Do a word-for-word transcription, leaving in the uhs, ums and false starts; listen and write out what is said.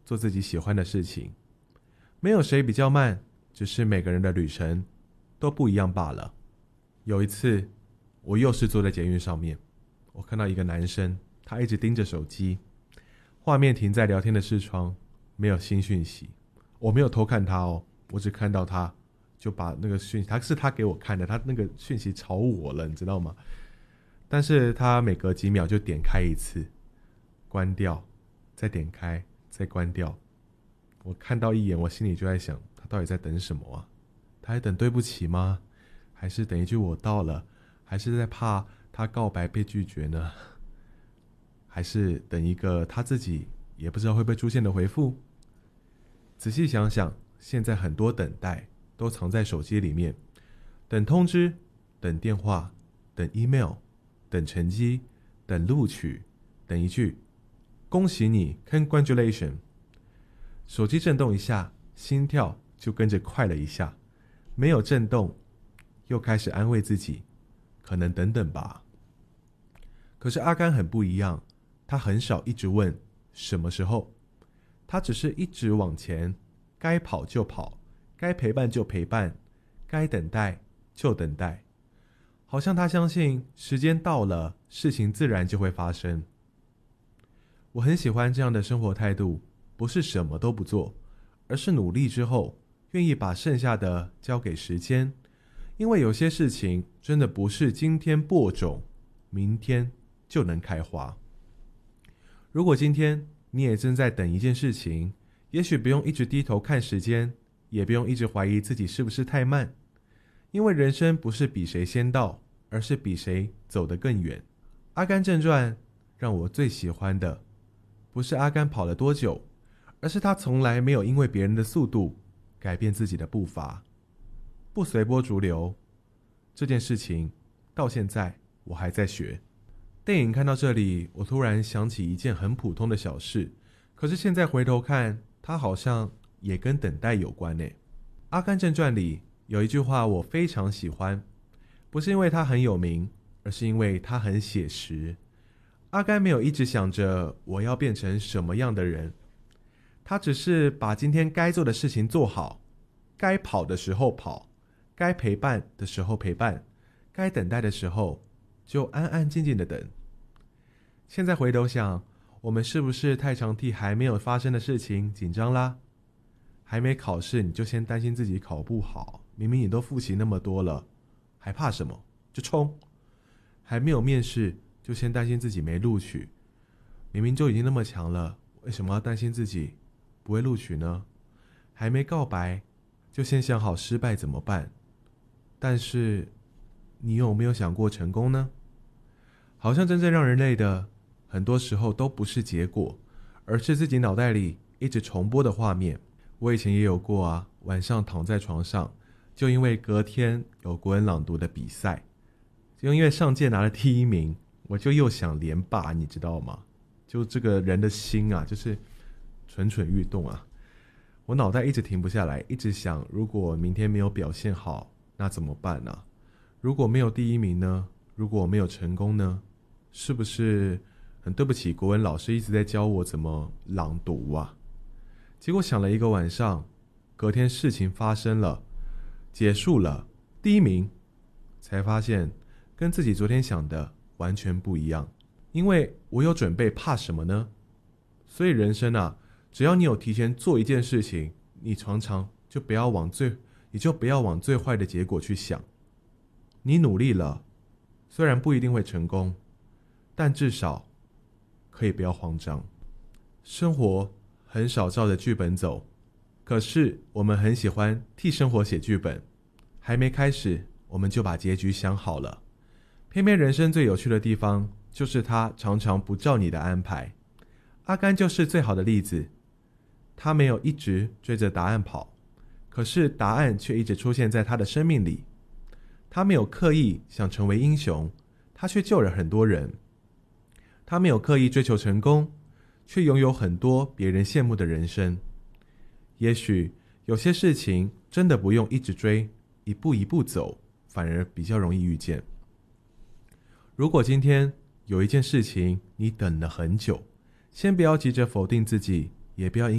做自己喜欢的事情。没有谁比较慢，只是每个人的旅程都不一样罢了。有一次，我又是坐在捷运上面，我看到一个男生，他一直盯着手机，画面停在聊天的视窗，没有新讯息。我没有偷看他哦，我只看到他就把那个讯息，他是他给我看的，他那个讯息吵我了，你知道吗？但是他每隔几秒就点开一次，关掉，再点开，再关掉。我看到一眼，我心里就在想，他到底在等什么啊？他在等对不起吗？还是等一句我到了？还是在怕他告白被拒绝呢？还是等一个他自己也不知道会不会出现的回复？仔细想想，现在很多等待都藏在手机里面，等通知，等电话，等 email， 等成绩，等录取，等一句恭喜你 congratulation。 手机震动一下，心跳就跟着快了一下，没有震动，又开始安慰自己，可能等等吧。可是阿甘很不一样，他很少一直问什么时候，他只是一直往前，该跑就跑，该陪伴就陪伴，该等待就等待。好像他相信时间到了，事情自然就会发生。我很喜欢这样的生活态度，不是什么都不做，而是努力之后愿意把剩下的交给时间。因为有些事情真的不是今天播种，明天就能开花。如果今天你也正在等一件事情，也许不用一直低头看时间，也不用一直怀疑自己是不是太慢。因为人生不是比谁先到，而是比谁走得更远。阿甘正传让我最喜欢的不是阿甘跑了多久，而是他从来没有因为别人的速度改变自己的步伐，不随波逐流。这件事情到现在我还在学。电影看到这里，我突然想起一件很普通的小事，可是现在回头看，它好像也跟等待有关耶。阿甘正传里有一句话我非常喜欢，不是因为它很有名，而是因为它很写实。阿甘没有一直想着我要变成什么样的人，他只是把今天该做的事情做好，该跑的时候跑，该陪伴的时候陪伴，该等待的时候就安安静静的等。现在回头想，我们是不是太常替还没有发生的事情紧张啦？还没考试你就先担心自己考不好，明明你都复习那么多了，还怕什么？就冲！还没有面试就先担心自己没录取，明明就已经那么强了，为什么要担心自己不会录取呢？还没告白就先想好失败怎么办，但是你有没有想过成功呢？好像真正让人累的很多时候都不是结果，而是自己脑袋里一直重播的画面。我以前也有过啊，晚上躺在床上，就因为隔天有国文朗读的比赛，就因为上届拿了第一名，我就又想连霸，你知道吗？就这个人的心啊，就是蠢蠢欲动啊。我脑袋一直停不下来，一直想，如果明天没有表现好，那怎么办呢？如果没有第一名呢？如果我没有成功呢？是不是很对不起国文老师一直在教我怎么朗读啊？结果想了一个晚上，隔天事情发生了，结束了，第一名，才发现跟自己昨天想的完全不一样。因为我有准备，怕什么呢？所以人生啊，只要你有提前做一件事情，你常常就不要往最，你就不要往最坏的结果去想。你努力了，虽然不一定会成功，但至少可以不要慌张。生活很少照着剧本走，可是我们很喜欢替生活写剧本，还没开始我们就把结局想好了。偏偏人生最有趣的地方就是它常常不照你的安排。阿甘就是最好的例子，他没有一直追着答案跑，可是答案却一直出现在他的生命里。他没有刻意想成为英雄，他却救了很多人。他没有刻意追求成功，却拥有很多别人羡慕的人生。也许有些事情真的不用一直追，一步一步走，反而比较容易遇见。如果今天有一件事情你等了很久，先不要急着否定自己，也不要